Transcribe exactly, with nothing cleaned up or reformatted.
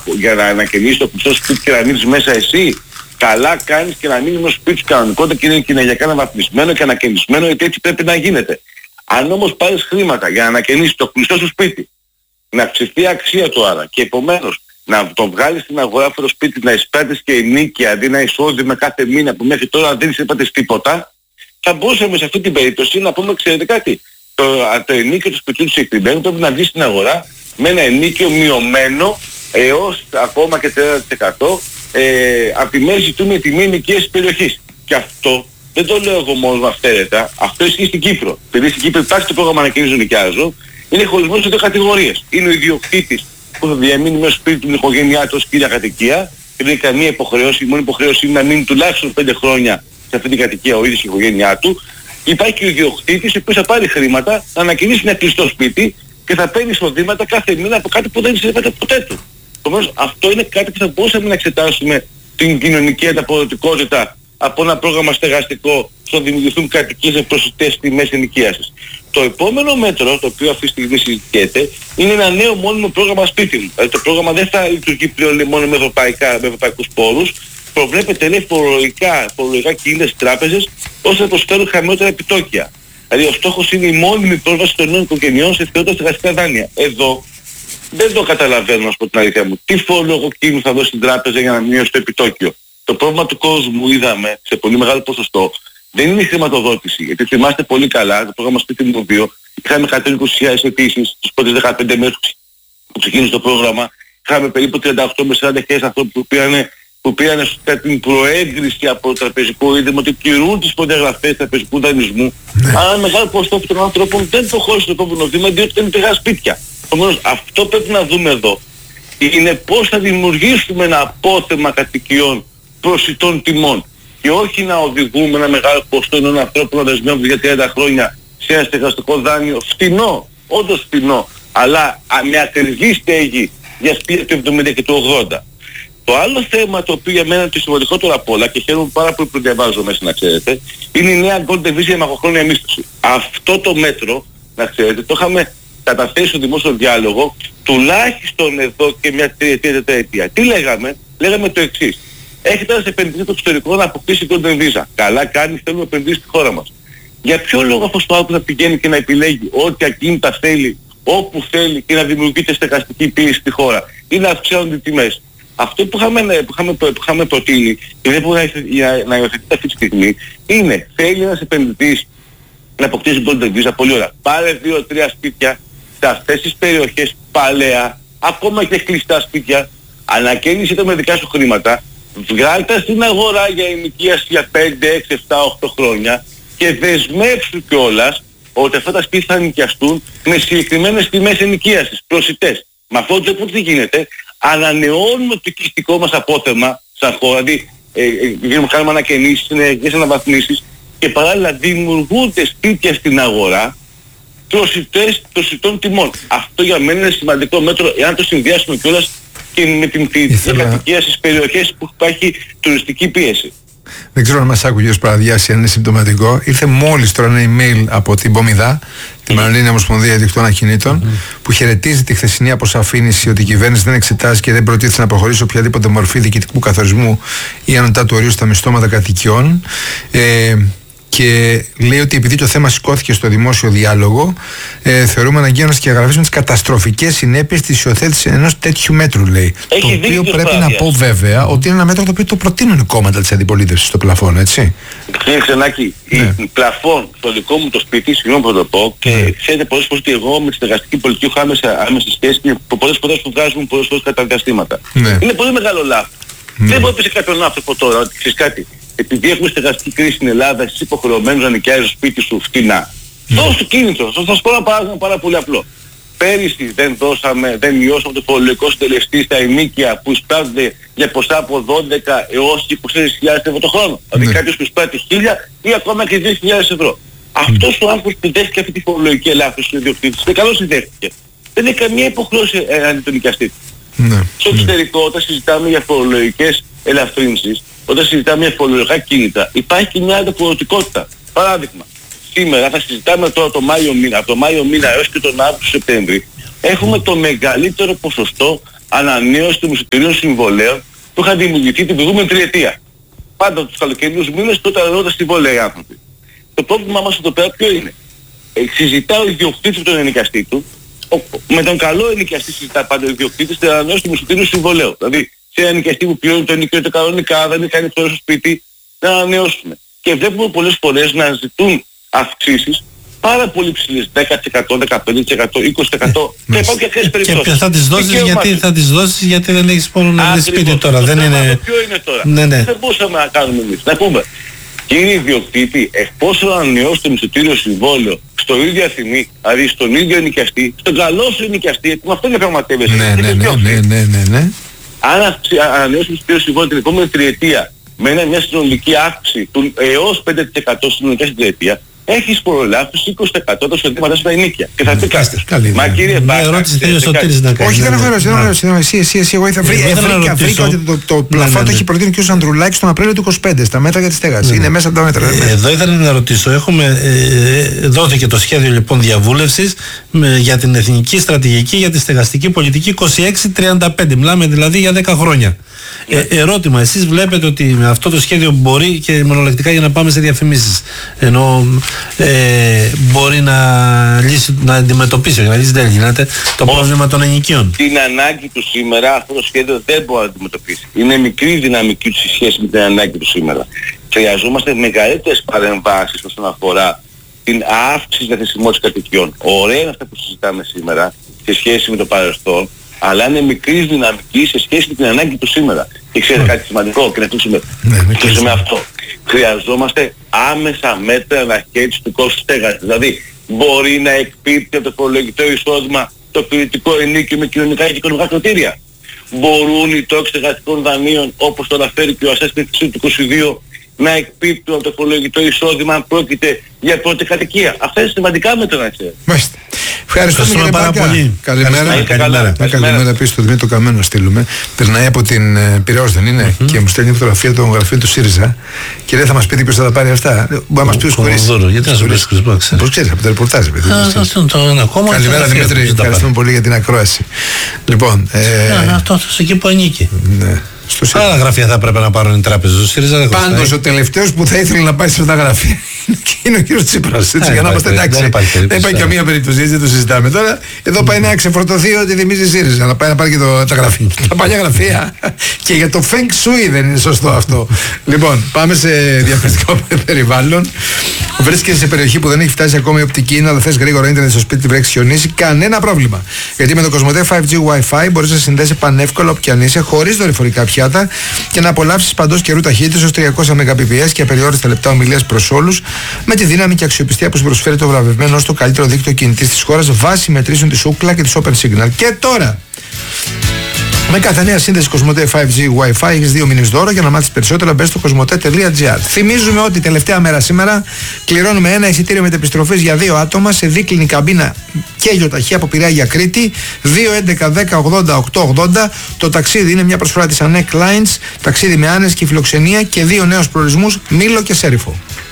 να, για να ανακαινήσεις το κλειστό σπίτι και να μείνεις μέσα εσύ. Καλά κάνεις και να μείνεις με το σπίτι σου κανονικότητα και είναι κοινωνιακά αναβαθμισμένο και ανακαινισμένο, γιατί έτσι πρέπει να γίνεται. Αν όμως πάρεις χρήματα για να ανακαινήσεις το κλειστό σου σπίτι, να αυξηθεί αξία του άρα και επομένως να το βγάλεις στην αγορά αυτό το σπίτι, να εισπράττεις και ενίκεια αντί να εισόδημα κάθε μήνα που μέχρι τώρα δεν εισπράττεις τίποτα, θα μπορούσαμε σε αυτή την περίπτωση να πούμε, ξέρετε κάτι, το, το ενίκιο του σπιτιού του συγκεκριμένου πρέπει να βγει στην αγορά με ένα ενίκιο μειωμένο έως ακόμα και τριάντα τοις εκατό ε, από τη μέση του με τιμή ενοικίας της περιοχής. Και αυτό δεν το λέω εγώ μόνο με αυθαίρετα, αυτό ισχύει στην Κύπρο. Επειδή στην Κύπρο υπάρχει το πρόγραμμα ανακαινίζω νοικιάζω, είναι χωρισμένο σε δύο κατηγορίες. Είναι ο ιδιοκτήτης που θα διαμείνει μέσα στο σπίτι του με την οικογένειά του ως κύρια κατοικία και δεν έχει καμία υποχρέωση, η μόνη υποχρέωση είναι να μείνει τουλάχιστον πέντε χρόνια σε αυτή την κατοικία ο ίδιος και η οικογένειά του. Υπάρχει και ο ιδιοκτήτης ο οποίος θα πάρει χρήματα, να ανακαινήσει ένα κλειστό σπίτι και θα παίρνει εισοδήματα κάθε μήνα από κάτι που δεν εισοδεύεται ποτέ του. Επομένως αυτό είναι κάτι που θα μπορούσαμε να εξετάσουμε την κοινωνική ανταποδοτικότητα από ένα πρόγραμμα στεγαστικό στο να δημιουργηθούν κατοικίες με προσιτές τιμές ενοικίασης. Το επόμενο μέτρο, το οποίο αυτή τη στιγμή συζητιέται, είναι ένα νέο μόνιμο πρόγραμμα σπίτι μου. Δηλαδή το πρόγραμμα δεν θα λειτουργεί πλέον μόνο με, ευρωπαϊκά, με ευρωπαϊκούς πόρους, προβλέπεται λέει φορολογικά, φορολογικά κίνητες τράπεζες ώστε να προσφέρουν χαμηλότερα επιτόκια. Δηλαδή ο στόχος είναι η μόνιμη πρόσβαση των νέων οικογενειών σε ευκαιρότητα στεγαστικά δάνεια. Εδώ δεν το καταλαβαίνω, να σου πω την αλήθεια μου. Τι φορολογικό κίνητο θα δώσει στην τράπεζα για να μειώσει το επιτόκιο. Το πρόβλημα του κόσμου είδαμε σε πολύ μεγάλο ποσοστό δεν είναι η χρηματοδότηση. Γιατί θυμάστε πολύ καλά το πρόγραμμα σπίτι μου δύο, είχαμε εκατόν είκοσι χιλιάδες αιτήσεις τις πρώτες δεκαπέντε μέρες που ξεκίνησε το πρόγραμμα. Είχαμε περίπου τριάντα οκτώ με σαράντα χιλιάδες ανθρώπους που πήγανε, που πήγανε την προέγκριση από το τραπεζικό ίδρυμα ότι πληρούν τις προδιαγραφές τραπεζικού δανεισμού. Αλλά μεγάλο ποσοστό των ανθρώπων δεν προχώρησε στο επόμενο βήμα διότι δεν πήγαν σπίτια. Επομένως αυτό πρέπει να δούμε εδώ είναι πώς θα δημιουργήσουμε ένα απόθεμα κατοικιών προσιτών τιμών και όχι να οδηγούμε ένα μεγάλο ποσοστό των ανθρώπων να δεσμεύονται για τριάντα χρόνια σε ένα στεγαστικό δάνειο φτηνό, όντως φτηνό, αλλά με ακριβή στέγη για σπίτια του εβδομήντα και του ογδόντα. Το άλλο θέμα το οποίο για μένα είναι το σημαντικότερο απ' όλα και χαίρομαι πάρα πολύ που διαβάζω μέσα να ξέρετε, είναι η νέα Golden Visa για μακροχρόνια μίσθωση. Αυτό το μέτρο, να ξέρετε, το είχαμε καταθέσει στο δημόσιο διάλογο τουλάχιστον εδώ και μια τριετία τετραετία. Τι λέγαμε? Λέγαμε το εξής. Έχετε ένας επενδυτή το εξωτερικό να αποκτήσει Golden Visa. Καλά κάνει, θέλουμε να επενδύσει στη χώρα μας. Για ποιο λόγο αυτός το άνθρωπος θα πηγαίνει και να επιλέγει ό,τι ακίνητα θέλει, όπου θέλει και να δημιουργείται στεγαστική πίεση στη χώρα ή να αυξάνονται οι τιμές? Αυτό που είχαμε, που είχαμε, που είχαμε προτείνει και δεν μπορεί να, να υιοθετείται αυτή τη στιγμή είναι θέλει ένας επενδυτής να αποκτήσει Golden Visa, πολύ ωραία. Πάρε δύο τρία σπίτια σε αυτές τις περιοχές παλαιά, ακόμα και κλειστά σπίτια, ανακαίνισε τα με δικά σου χρήματα, βγάλει τα στην αγορά για ενοικίαση για πέντε, έξι, επτά, οκτώ χρόνια και δεσμεύσου κιόλας ότι αυτά τα σπίτια θα ενοικιαστούν με συγκεκριμένες τιμές ενοικίασης, προσιτές. Με αυτό το τρόπο τι γίνεται? Ανανεώνουμε το οικιστικό μας απόθεμα σαν χώρα, δηλαδή ε, ε, κάνουμε ανακαινήσεις, ενεργές αναβαθμίσεις και παράλληλα δημιουργούνται σπίτια στην αγορά προσιτές, προσιτών τιμών. Αυτό για μένα είναι σημαντικό μέτρο, εάν το συνδυάσουμε κιόλας και με την ποιητική κατοικία στις περιοχές που υπάρχει τουριστική πίεση. Δεν ξέρω αν μας άκουγε ο Παραδιάση, αν είναι συμπτωματικό. Ήρθε μόλις τώρα ένα email από την Πομιδά, τη Πανελλήνια Ομοσπονδία Δικτύων Ακινήτων, mm-hmm. που χαιρετίζει τη χθεσινή αποσαφήνιση ότι η κυβέρνηση δεν εξετάζει και δεν προτίθεται να προχωρήσει οποιαδήποτε μορφή διοικητικού καθορισμού ή ανωτά του ορίου στα μισθώματα κατοικιών. Ε, Και λέει ότι επειδή το θέμα σηκώθηκε στο δημόσιο διάλογο, ε, θεωρούμε αναγκαίο να σκιαγραφίσουμε τις καταστροφικές συνέπειες της υιοθέτησης ενός τέτοιου μέτρου, λέει. Έχει το οποίο πρέπει πράγμα. να πω βέβαια ότι είναι ένα μέτρο το οποίο το προτείνουν οι κόμματα της αντιπολίτευσης στο πλαφόν, έτσι. Κύριε Ξενάκη, ναι. η πλαφόν στο δικό μου το σπίτι, συγγνώμη που το πω, και ναι. ξέρετε πολλές φορές ότι εγώ με τη στεγαστική πολιτική έχω άμεσα, άμεση σχέση και πολλές φορές που βγάζουν πολλές φορές κατά διαστήματα. Ναι. Είναι πολύ μεγάλο λάθος. Ναι. Δεν μπορεί να πει σε κάποιον άνθρωπο τώρα ότι ξέρεις κάτι. Επειδή έχουμε στεγαστική κρίση στην Ελλάδα, είσαι υποχρεωμένος να νοικιάζεις το σπίτι σου φτηνά. Mm. Δώσ' του κίνητρο. Θα σας πω ένα παράδειγμα πάρα πολύ απλό. Πέρυσι δεν δώσαμε, δεν μειώσαμε το φορολογικό συντελεστή στα ενοίκια που εισπράττονται για ποσά από δώδεκα έως είκοσι χιλιάδες ευρώ το χρόνο. Mm. Δηλαδή κάποιος που εισπράττει χίλια ή ακόμα και δύο χιλιάδες ευρώ. Mm. Αυτός ο άνθρωπος που δέχτηκε αυτή τη φορολογική ελάφρυνση του ιδιοκτήτης και καλώς τη δέχτηκε. Δεν έχει καμία υποχρέωση αντί τον νοικιαστή. Mm. Στο εξωτερικό όταν συζητάμε για φορολογικές ελαφρύνσεις, όταν συζητάμε για φορολογικά κίνητα, υπάρχει και μια ανταποδοτικότητα. Παράδειγμα, σήμερα θα συζητάμε τώρα το Μάιο μήνα, από το Μάιο μήνα έως και τον Αύγουστο-Σεπτέμβρη, έχουμε το μεγαλύτερο ποσοστό ανανέωση των εισιτηρίων συμβολέων που είχαν δημιουργηθεί την προηγούμενη τριετία. Πάντα τους καλοκαιρινούς μήνες τότε ανανεώνται συμβόλαια οι άνθρωποι. Το πρόβλημά μας εδώ πέρα ποιο είναι? Ε, συζητά ο ιδιοκτήτης με τον ενοικιαστή του, ο, με τον καλό ενοικιαστή συζητά πάντα ο ιδιοκτήτης την ανανέωση του εισιτηρίου συμβολέου. Δηλαδή σε ένα ενοικιαστή που πληρώνει το ενοικιό κανονικά, δεν κάνει φθορά στο σπίτι, να ανανεώσουμε. Και βλέπουμε πολλές φορές να ζητούν αυξήσεις πάρα πολύ ψηλές, δέκα τοις εκατό, δεκαπέντε τοις εκατό, είκοσι τοις εκατό και υπάρχουν και αυτές τις περιπτώσεις. Και θα τις δώσεις γιατί, θα τις δώσεις γιατί δεν έχεις πόνο να βρεις σπίτι τώρα. Το δεν θέμα είναι... ποιο είναι τώρα? Ναι, ναι. Δεν μπορούσαμε να κάνουμε εμείς. Να πούμε, κύριε ιδιοκτήτη, εφόσον ανανεώσει το μισθωτήριο συμβόλαιο στο ίδιο αθηνή, δηλαδή στον ίδιο ενοικιαστή, στον καλό σου ενοικιαστή, γιατί με αυτό είναι πραγματεύεσαι. Ναι, ναι, ναι, ναι, ναι, ναι, ναι. Αν ανανεώσει το μισθωτήριο συμβόλαιο την επόμενη τριετία με ένα, μια συνολική αύξηση του έως πέντε τοις εκατό συνολικά στην τριετία, έχεις προλάβει είκοσι τοις εκατό τα εισοδήματα στα ενίκια. Και θα πει κάτι. Μα κύριε Μπάκα, ερώτηση θέλει ο Σωτήρης να κάνει. Όχι, δεν έχω ερώτηση, δεν έχω ερώτηση. Εσύ, εσύ, εσύ, εγώ ήθελα βρήκα, βρήκα ότι το, το πλαφόν το έχει προτείνει και ο Ανδρουλάκης τον Απρίλιο του είκοσι πέντε στα μέτρα για τη στέγαση. Είναι μέσα από τα μέτρα. Εδώ ήθελα να ρωτήσω. Έχουμε, ε, δόθηκε το σχέδιο λοιπόν διαβούλευσης για την εθνική στρατηγική για τη στεγαστική πολιτική είκοσι έξι τριάντα πέντε. Μιλάμε δηλαδή για δέκα χρόνια. Ε, ερώτημα, εσείς βλέπετε ότι με αυτό το σχέδιο μπορεί, και μονολεκτικά για να πάμε σε διαφημίσεις, ενώ ε, μπορεί να, λύσει, να αντιμετωπίσει, να λύσει, δεν γίνεται, το Πώς, πρόβλημα των ενοικίων? Την ανάγκη του σήμερα αυτό το σχέδιο δεν μπορεί να αντιμετωπίσει. Είναι μικρή δυναμική του σε σχέση με την ανάγκη του σήμερα. Χρειαζόμαστε μεγαλύτερες παρεμβάσεις όσον αφορά την αύξηση της διαθεσιμότητας κατοικιών. Ωραία είναι αυτά που συζητάμε σήμερα σε σχέση με το παρελθόν, αλλά είναι μικρής δυναμική σε σχέση με την ανάγκη του σήμερα. Και ξέρετε κάτι σημαντικό, και να κλείσουμε ναι, αυτό. Χρειαζόμαστε άμεσα μέτρα αναχέτησης του κόστου στέγασης. Δηλαδή, μπορεί να εκπίπτει από το φορολογικό εισόδημα το ποιητικό ενίκιο με κοινωνικά και οικονομικά κριτήρια. Μπορούν οι τόκοι στεγαστικών δανείων, όπως το αναφέρει και ο ΑΣΕΣ του είκοσι δύο, να εκπίπτουν από το φορολογικό εισόδημα αν πρόκειται για πρώτη κατοικία. Αυτά είναι σημαντικά μέτρα να ξέρετε. Μάλιστα. Ευχαριστούμε πάρα πολύ. Καλημέρα. Καλημέρα. Καλημέρα επίσης στο Δημήτρη Καμένο να στείλουμε. Περνάει από την Πειραιώς, δεν είναι? Και μου στέλνει φωτογραφία των γραφείων του ΣΥΡΙΖΑ και δεν θα μας πει ποιος θα τα πάρει αυτά. Μπορεί να μας πει ο Σκουρής. Γιατί να σου πει ο Σκουρής? Πώς ξέρεις, από το ρεπορτάζ. Καλημέρα Δημήτρη, ευχαριστούμε πολύ για την ακρόαση. Λοιπόν. Αυτό εκεί που ανήκει. Άλλα γραφεία θα έπρεπε να πάρουν οι τράπεζες του ΣΥΡΙΖΑ. Πάντως ο τελευταίος που θα ήθελε να πάει σε αυτά τα γραφεία είναι ο κύριος Τσίπρας. Έτσι, για να είμαστε εντάξει. Δεν υπάρχει καμία περίπτωση, δεν το συζητάμε τώρα. Εδώ πάει να ξεφορτωθεί ότι δημίζει ΣΥΡΙΖΑ. Να πάει να πάρει και το, τα γραφεία. Τα παλιά γραφεία. Και για το Feng Shui δεν είναι σωστό αυτό. Λοιπόν, πάμε σε διαφορετικό περιβάλλον. Βρίσκεσαι σε περιοχή που δεν έχει φτάσει ακόμα η οπτική, αλλά θες γρήγορο ίντερνετ στο σπίτι, βρέξει χιονίσει, κανένα πρόβλημα. Γιατί με το Κοσμοτέ φάιβ τζι Wi-Fi μπορείς να συνδέσει πανεύκολα όπου κι αν είσαι, χωρίς δορυφορικά πιάτα και να απολαύσεις παντός καιρού ταχύτητες ως τριακόσια μεγαμπιτ και απεριόριστα λεπτά ομιλίας προς όλους, με τη δύναμη και αξιοπιστία που σου προσφέρει το βραβευμένο ως το καλύτερο δίκτυο κινητής της χώρας βάσει μετρήσεων της Ookla και της Open Signal. Και τώρα, με κάθε νέα σύνδεση Κοσμοτέ φάιβ τζι Wi-Fi έχεις δύο μήνες δώρο. Για να μάθεις περισσότερα μπες στο κοσμοτέ τελεία τζι άρ. Θυμίζουμε ότι τελευταία μέρα σήμερα κληρώνουμε ένα εισιτήριο μετεπιστροφής για δύο άτομα σε δίκλινη καμπίνα και ηλιοταχεία από Πειραιά για Κρήτη. δύο έντεκα δέκα ογδόντα οκτώ ογδόντα. Το ταξίδι είναι μια προσφορά της Ανέκ Lines, ταξίδι με άνεση και φιλοξενία και δύο νέους προορισμούς, Μήλο και Σέριφο.